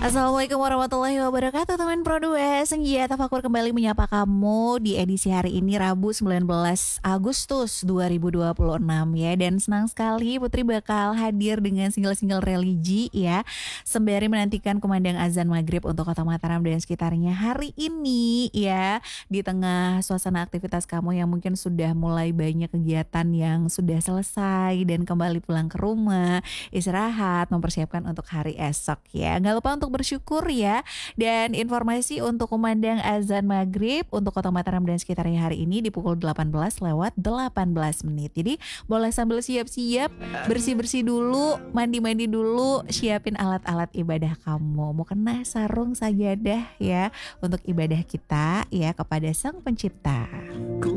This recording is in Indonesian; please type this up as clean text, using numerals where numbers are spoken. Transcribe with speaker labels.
Speaker 1: Assalamualaikum warahmatullahi wabarakatuh teman Pro2 Senja Tafakur kembali menyapa kamu di edisi hari ini Rabu 19 Agustus 2026 ya. Dan senang sekali Putri bakal hadir dengan single-single religi ya, sembari menantikan kumandang azan maghrib untuk Kota Mataram dan sekitarnya hari ini ya. Di tengah suasana aktivitas kamu yang mungkin sudah mulai banyak kegiatan yang sudah selesai dan kembali pulang ke rumah, istirahat, mempersiapkan untuk hari esok ya. Nggak lupa untuk bersyukur ya. Dan informasi untuk kumandang azan maghrib untuk Kota Mataram dan sekitarnya hari ini di pukul 18 lewat 18 menit. Jadi boleh sambil siap-siap, bersih-bersih dulu, mandi-mandi dulu, siapin alat-alat ibadah kamu. Mau kena sarung sajadah ya untuk ibadah kita ya kepada Sang Pencipta.